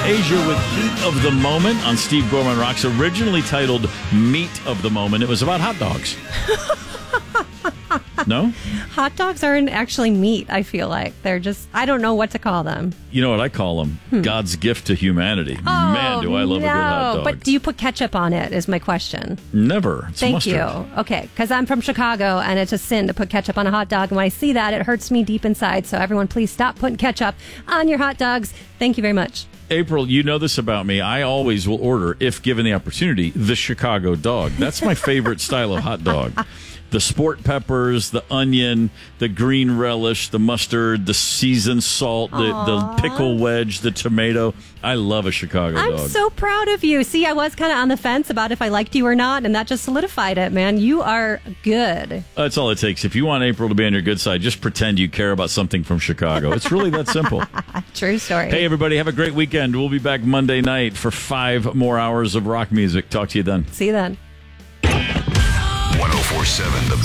Asia with Heat of the Moment on Steve Gorman Rocks, originally titled Meat of the Moment. It was about hot dogs. No? Hot dogs aren't actually meat, I feel like. They're just, I don't know what to call them. You know what I call them? God's gift to humanity. Oh, Man, do I love a good hot dog. But do you put ketchup on it, is my question. Never. It's Thank mustard. you. Okay, because I'm from Chicago, and it's a sin to put ketchup on a hot dog. And when I see that, it hurts me deep inside. So everyone, please stop putting ketchup on your hot dogs. Thank you very much. April, you know this about me. I always will order, if given the opportunity, the Chicago dog. That's my favorite style of hot dog. The sport peppers, the onion, the green relish, the mustard, the seasoned salt, the pickle wedge, the tomato. I love a Chicago dog. I'm so proud of you. See, I was kind of on the fence about if I liked you or not, and that just solidified it, man. You are good. That's all it takes. If you want April to be on your good side, just pretend you care about something from Chicago. It's really that simple. True story. Hey, everybody, have a great weekend. We'll be back Monday night for 5 more hours of rock music. Talk to you then. See you then. 104.7 The